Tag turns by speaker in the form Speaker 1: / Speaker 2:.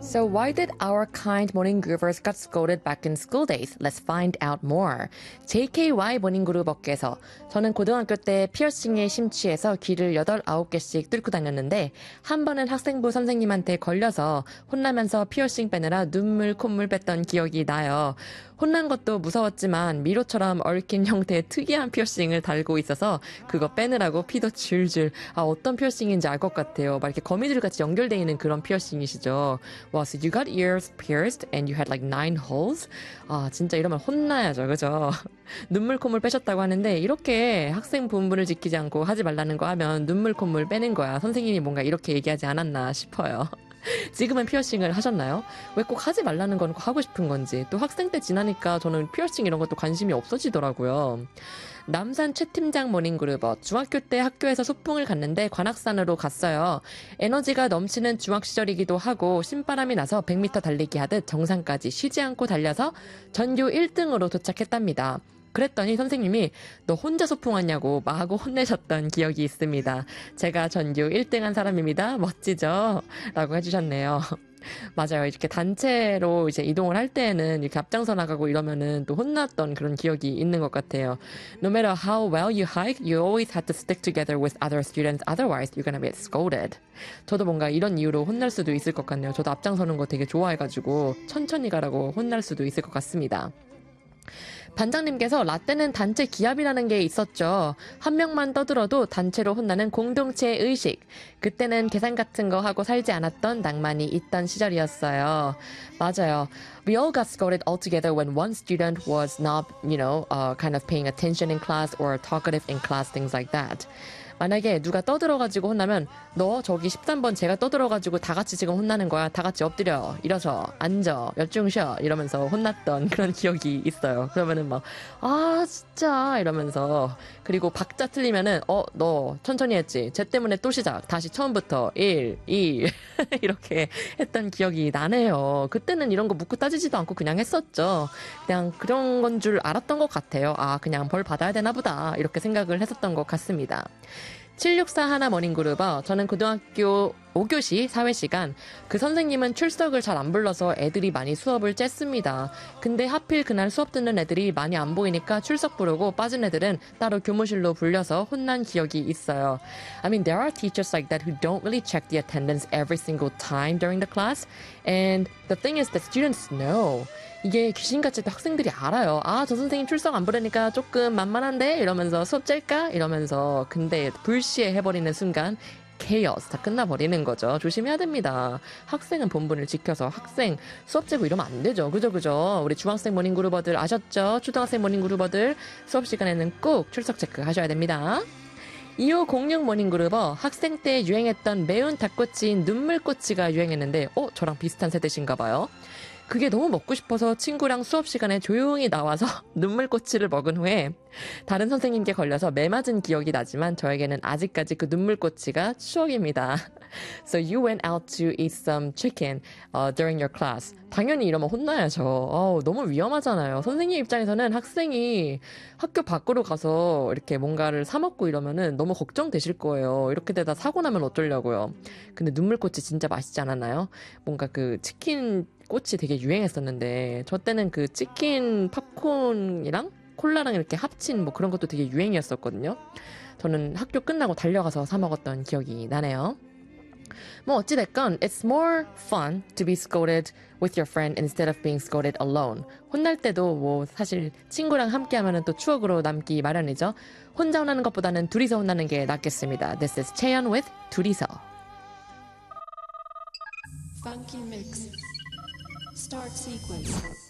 Speaker 1: So why did our kind morning groovers got scolded back in school days? Let's find out more. JKY 모닝그루버께서 저는 고등학교 때 피어싱에 심취해서 귀를 8, 9개씩 뚫고 다녔는데 한 번은 학생부 선생님한테 걸려서 혼나면서 피어싱 빼느라 눈물, 콧물 뺐던 기억이 나요. 혼난 것도 무서웠지만 미로처럼 얽힌 형태의 특이한 피어싱을 달고 있어서 그거 빼느라고 피도 줄줄. 어떤 피어싱인지 알 것 같아요. 막 이렇게 거미줄 같이 연결되어 있는 그런 피어싱이시죠. Wow, so you got ears pierced and you had like 9 holes? 진짜 이러면 혼나야죠. 그죠? 눈물, 콧물 빼셨다고 하는데 이렇게 학생 본분을 지키지 않고 하지 말라는 거 하면 눈물, 콧물 빼는 거야. 선생님이 뭔가 이렇게 얘기하지 않았나 싶어요. 지금은 피어싱을 하셨나요? 왜 꼭 하지 말라는 건 꼭 하고 싶은 건지. 또 학생 때 지나니까 저는 피어싱 이런 것도 관심이 없어지더라고요. 남산 최 팀장 모닝그루버. 중학교 때 학교에서 소풍을 갔는데 관악산으로 갔어요. 에너지가 넘치는 중학 시절이기도 하고 신바람이 나서 100m 달리기 하듯 정상까지 쉬지 않고 달려서 전교 1등으로 도착했답니다. 그랬더니 선생님이 너 혼자 소풍 왔냐고 마구 혼내셨던 기억이 있습니다. 제가 전교 1등한 사람입니다. 멋지죠? 라고 해주셨네요. 맞아요. 이렇게 단체로 이제 이동을 할 때에는 이렇게 앞장서 나가고 이러면은 또 혼났던 그런 기억이 있는 것 같아요. No matter how well you hike, you always have to stick together with other students. Otherwise, you're gonna get scolded. 저도 뭔가 이런 이유로 혼날 수도 있을 것 같네요. 저도 앞장서는 거 되게 좋아해가지고 천천히 가라고 혼날 수도 있을 것 같습니다. 반장님께서 라떼는 단체 기합이라는 게 있었죠. 한 명만 떠들어도 단체로 혼나는 공동체 의식. 그때는 계산 같은 거 하고 살지 않았던 낭만이 있던 시절이었어요. 맞아요. We all got scolded all together when one student was not, kind of paying attention in class or talkative in class, things like that. 만약에 누가 떠들어가지고 혼나면 너 저기 13번 제가 떠들어가지고 다 같이 지금 혼나는 거야. 다 같이 엎드려, 일어서, 앉아, 열중 쉬어 이러면서 혼났던 그런 기억이 있어요. 그러면은 막 진짜 이러면서. 그리고 박자 틀리면은 너 천천히 했지. 쟤 때문에 또 시작. 다시 처음부터 1, 2 이렇게 했던 기억이 나네요. 그때는 이런 거 묻고 따지지도 않고 그냥 했었죠. 그냥 그런 건 줄 알았던 것 같아요. 그냥 벌 받아야 되나 보다 이렇게 생각을 했었던 것 같습니다. 764 하나 모닝그루버. 저는 고등학교 5교시 사회시간 그 선생님은 출석을 잘 안 불러서 애들이 많이 수업을 쬐습니다. 근데 하필 그날 수업 듣는 애들이 많이 안 보이니까 출석 부르고 빠진 애들은 따로 교무실로 불려서 혼난 기억이 있어요. I mean, there are teachers like that who don't really check the attendance every single time during the class. And the thing is that students know. 이게 귀신같이 또 학생들이 알아요. 저 선생님 출석 안 부르니까 조금 만만한데? 이러면서 수업 짤까? 이러면서. 근데 불시에 해버리는 순간 케이오스 다 끝나버리는 거죠. 조심해야 됩니다. 학생은 본분을 지켜서 학생 수업 재고 이러면 안 되죠. 그죠? 우리 중학생 모닝그루버들 아셨죠? 초등학생 모닝그루버들 수업 시간에는 꼭 출석 체크 하셔야 됩니다. 2506 모닝그루버. 학생 때 유행했던 매운 닭꼬치인 눈물꼬치가 유행했는데 저랑 비슷한 세대신가 봐요. 그게 너무 먹고 싶어서 친구랑 수업 시간에 조용히 나와서 눈물꼬치를 먹은 후에 다른 선생님께 걸려서 매 맞은 기억이 나지만 저에게는 아직까지 그 눈물꼬치가 추억입니다. So you went out to eat some chicken during your class. 당연히 이러면 혼나야죠. 너무 위험하잖아요. 선생님 입장에서는 학생이 학교 밖으로 가서 이렇게 뭔가를 사 먹고 이러면은 너무 걱정되실 거예요. 이렇게 되다 사고 나면 어쩌려고요. 근데 눈물꼬치 진짜 맛있지 않았나요? 뭔가 그 치킨 꼬치 되게 유행했었는데 저 때는 그 치킨 팝콘이랑 콜라랑 이렇게 합친 뭐 그런 것도 되게 유행이었었거든요. 저는 학교 끝나고 달려가서 사 먹었던 기억이 나네요. 뭐 어찌됐건 it's more fun to be scolded with your friend instead of being scolded alone. 혼날 때도 뭐 사실 친구랑 함께 하면 또 추억으로 남기 마련이죠. 혼자 혼나는 것보다는 둘이서 혼나는 게 낫겠습니다. This is 채연 with 둘이서.
Speaker 2: Funky mix. Start sequence.